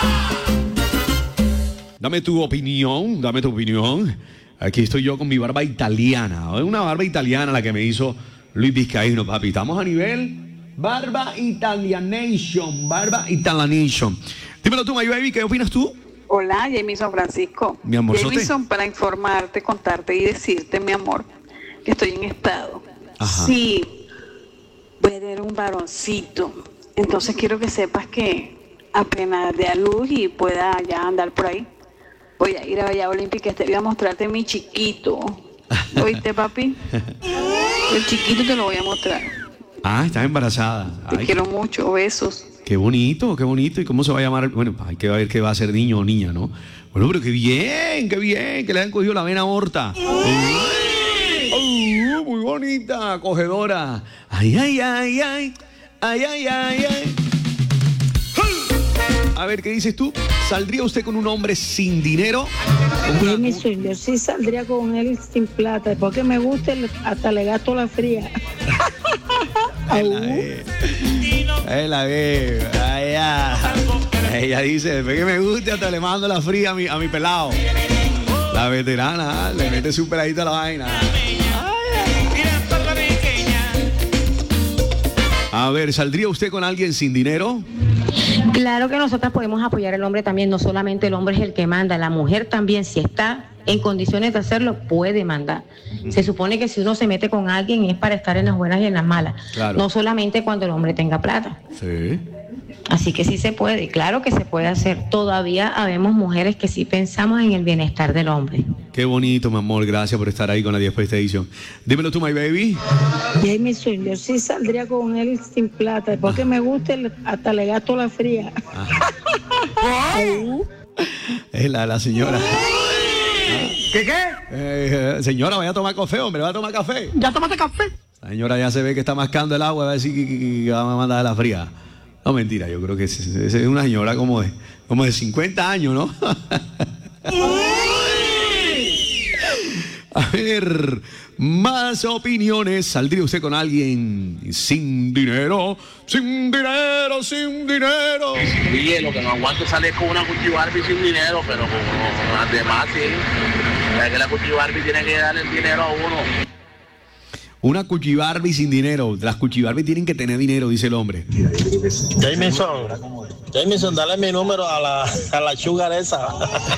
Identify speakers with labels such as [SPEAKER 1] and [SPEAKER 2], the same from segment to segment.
[SPEAKER 1] Dame tu opinión, dame tu opinión. Aquí estoy yo con mi barba italiana. Una barba italiana la que me hizo Luis Vizcaíno, papi. Estamos a nivel barba italianation, barba italianation. Dímelo tú, my baby, ¿qué opinas tú?
[SPEAKER 2] Hola, Jamison Francisco.
[SPEAKER 1] Mi amorzote.
[SPEAKER 2] Jamison, para informarte, contarte y decirte, mi amor, que estoy en estado.
[SPEAKER 1] Ajá.
[SPEAKER 2] Sí, voy a tener un varoncito. Entonces quiero que sepas que apenas dé a luz y pueda ya andar por ahí, voy a ir a Bahía Olímpica. Voy a mostrarte mi chiquito. ¿Oíste, papi? El chiquito te lo voy a mostrar.
[SPEAKER 1] Ah, estás embarazada.
[SPEAKER 2] Te quiero mucho, besos.
[SPEAKER 1] Qué bonito, qué bonito. ¿Y cómo se va a llamar? Bueno, hay que ver qué va a ser, niño o niña, ¿no? Bueno, pero qué bien, que le han cogido la vena aorta. Muy bonita, acogedora. Ay, ay, ay, ay. Ay, ay, ay, ay. A ver, ¿qué dices tú? ¿Saldría usted con un hombre sin dinero?
[SPEAKER 3] Jamison, yo sí saldría con él sin plata, porque me gusta, hasta le gasto la fría.
[SPEAKER 1] Ella dice, después que me guste, hasta le mando la fría a mi pelado. La veterana, le mete su peladito a la vaina. A ver, ¿saldría usted con alguien sin dinero?
[SPEAKER 4] Claro que nosotras podemos apoyar al hombre también, no solamente el hombre es el que manda, la mujer también, si está en condiciones de hacerlo, puede mandar. Se supone que si uno se mete con alguien es para estar en las buenas y en las malas,
[SPEAKER 1] claro.
[SPEAKER 4] No solamente cuando el hombre tenga plata.
[SPEAKER 1] Sí.
[SPEAKER 4] Así que sí se puede, claro que se puede hacer. Todavía habemos mujeres que sí pensamos en el bienestar del hombre.
[SPEAKER 1] Qué bonito, mi amor, gracias por estar ahí con la 10 edición. Dímelo tú, my baby.
[SPEAKER 3] Jamison, yo sí saldría con él sin plata, porque me gusta, hasta le gasto la fría.
[SPEAKER 1] Es la señora.
[SPEAKER 5] ¿Qué?
[SPEAKER 1] Señora, vaya a tomar café, hombre, va a tomar café.
[SPEAKER 5] ¿Ya tomaste café?
[SPEAKER 1] La señora ya se ve que está mascando el agua, va a decir que va a mandar a la fría. No, mentira, yo creo que es una señora como de 50 años, ¿no? A ver, más opiniones. ¿Saldría usted con alguien sin dinero? Sin dinero, sin dinero.
[SPEAKER 6] Oye, lo que no aguanto es salir con una Cuchi Barbie sin dinero, pero con las demás sí. Es que la Cuchi Barbie tiene que darle el dinero a uno.
[SPEAKER 1] Una Cuchi Barbie sin dinero. Las Cuchi Barbie tienen que tener dinero, dice el hombre.
[SPEAKER 7] Jamison, dale mi número a la sugar esa.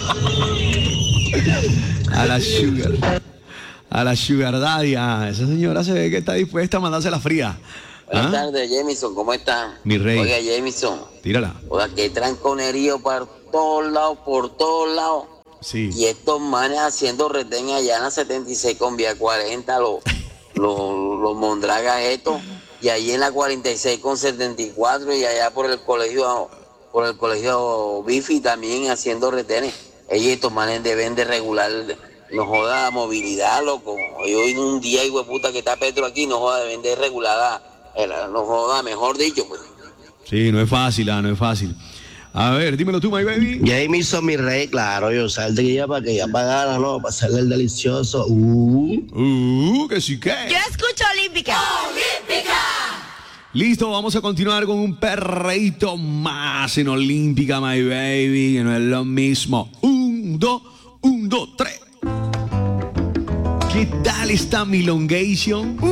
[SPEAKER 1] A la sugar. A la sugar daddy. Ah, esa señora se ve que está dispuesta a mandarse la fría.
[SPEAKER 8] Buenas tardes, Jamison, ¿cómo está?
[SPEAKER 1] Mi rey.
[SPEAKER 8] Oiga, Jamison.
[SPEAKER 1] Tírala.
[SPEAKER 8] Oiga, qué tranconerío por todos lados.
[SPEAKER 1] Sí.
[SPEAKER 8] Y estos manes haciendo retén allá en la 76 con vía 40, los mondragas estos, y ahí en la 46 con 74 y allá por el colegio Bifi también haciendo retenes. Estos manes deben de regular, no joda la movilidad, loco. Hoy un día, hijo de puta, que está Petro aquí, no joda, deben de regular, no joda, mejor dicho, pues.
[SPEAKER 1] Sí, no es fácil, no es fácil. A ver, dímelo tú, my baby.
[SPEAKER 7] Jamison, mi rey, claro, yo saldría para que ella pagara, ¿no? Para hacerle el delicioso.
[SPEAKER 1] Que sí que.
[SPEAKER 9] Yo escucho Olímpica. ¡Olímpica!
[SPEAKER 1] Listo, vamos a continuar con un perreíto más en Olímpica, my baby, que no es lo mismo. 1, 2, 3. ¿Qué tal esta milongation?